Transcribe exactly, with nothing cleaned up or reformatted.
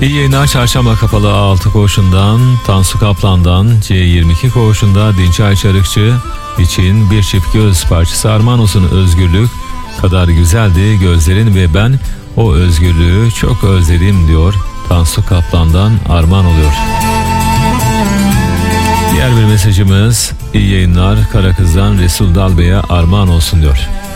İyi yayınlar. Çarşamba Kapalı A altı koğuşundan, Tansu Kaplan'dan, C yirmi iki koğuşunda Dinçay Çarıkçı için bir çift göz parçası armağan olsun. Özgürlük kadar güzeldi gözlerin ve ben o özgürlüğü çok özledim diyor. Tansu Kaplan'dan armağan oluyor. Diğer bir mesajımız, iyi yayınlar, Karakız'dan Resul Dalbey'e armağan olsun diyor.